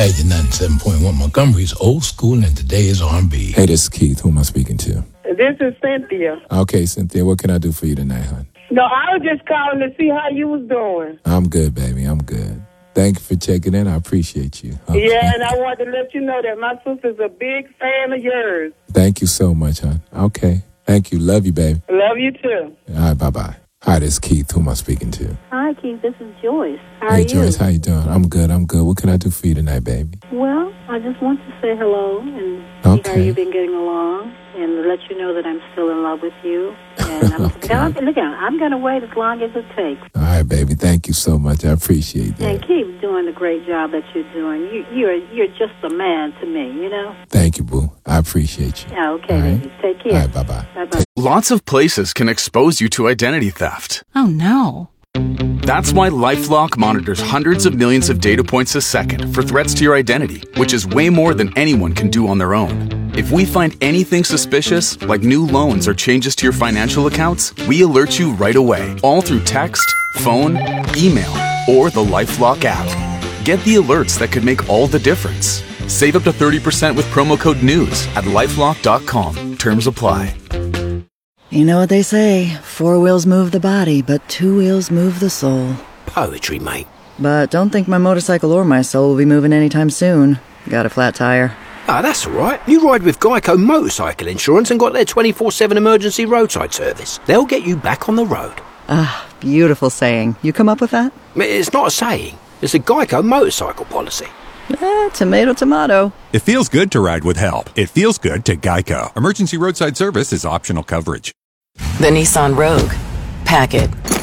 97.1 Montgomery's old school and today's R&B. Hey, this is Keith. Who am I speaking to? This is Cynthia. Okay, Cynthia, what can I do for you tonight, hon? No, I was just calling to see how you was doing. I'm good, baby. I'm good. Thank you for checking in. I appreciate you. Okay. Yeah, and I wanted to let you know that my sister's a big fan of yours. Thank you so much, hon. Okay. Thank you. Love you, baby. Love you, too. All right, bye-bye. Hi, this is Keith. Who am I speaking to? Hi, Keith. This is Joyce. How are Hey, you? Joyce, how you doing? I'm good. What can I do for you tonight, baby? Well, I just want to say hello and see how you've been getting along and let you know that I'm still in love with you. And I'm going to wait as long as it takes. All right, baby. Thank you so much. I appreciate that. And keep doing the great job that you're doing. You're just a man to me, you know? Thank you, boo. I appreciate you. Yeah, okay, baby. Take care. All right, bye-bye. Bye-bye. Lots of places can expose you to identity theft. Oh, no. That's why LifeLock monitors hundreds of millions of data points a second for threats to your identity, which is way more than anyone can do on their own. If we find anything suspicious, like new loans or changes to your financial accounts, we alert you right away, all through text, phone, email, or the LifeLock app. Get the alerts that could make all the difference. Save up to 30% with promo code NEWS at LifeLock.com. Terms apply. You know what they say, 4 wheels move the body, but 2 wheels move the soul. Poetry, mate. But don't think my motorcycle or my soul will be moving anytime soon. Got a flat tire. Ah, that's all right. You ride with Geico Motorcycle Insurance and got their 24/7 emergency roadside service. They'll get you back on the road. Ah, beautiful saying. You come up with that? It's not a saying. It's a Geico motorcycle policy. Tomato, tomato. It feels good to ride with help. It feels good to Geico. Emergency roadside service is optional coverage. The Nissan Rogue. Pack it.